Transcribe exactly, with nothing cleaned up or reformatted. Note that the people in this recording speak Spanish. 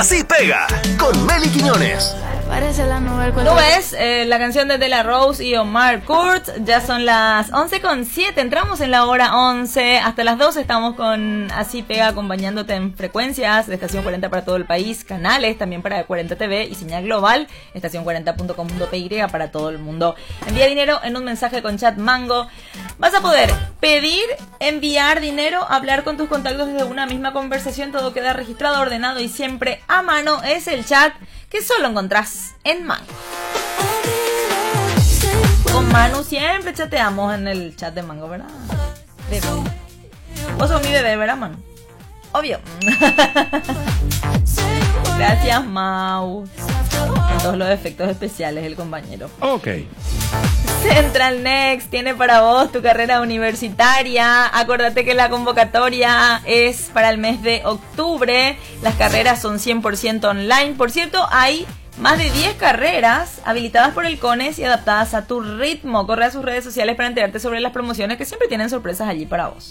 Así Pega, con Meli Quiñones. Parece la nube. Nubes, eh, la canción de De La Rose y Omar Court. Ya son las once con siete. Entramos en la hora once. Hasta las doce estamos con Así Pega, acompañándote en frecuencias de estación cuarenta para todo el país, canales también para cuarenta T V y señal global, estación cuarenta punto com punto P Y para todo el mundo. Envía dinero en un mensaje con chat Mango. Vas a poder pedir, enviar dinero, hablar con tus contactos desde una misma conversación. Todo queda registrado, ordenado y siempre a mano. Es el chat que solo encontrás en Mango. Con Manu siempre chateamos en el chat de Mango, ¿verdad? Bebé. Vos sos mi bebé, ¿verdad, Manu? Obvio. Gracias, Mau. Con todos los efectos especiales, el compañero. Ok. Central Next tiene para vos tu carrera universitaria. Acuérdate que la convocatoria es para el mes de octubre. Las carreras son cien por ciento online. Por cierto, hay más de diez carreras habilitadas por el CONES y adaptadas a tu ritmo. Corre a sus redes sociales para enterarte sobre las promociones, que siempre tienen sorpresas allí para vos.